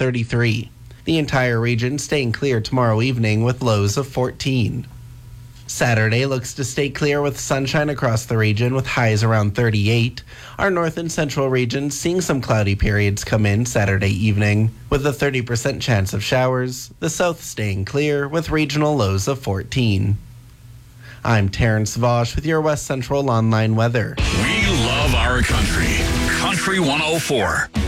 33. The entire region staying clear tomorrow evening with lows of 14. Saturday looks to stay clear with sunshine across the region with highs around 38. Our north and central regions seeing some cloudy periods come in Saturday evening with a 30% chance of showers. The south staying clear with regional lows of 14. I'm Terrence Vosch with your West Central Online weather. We love our country. Country 104.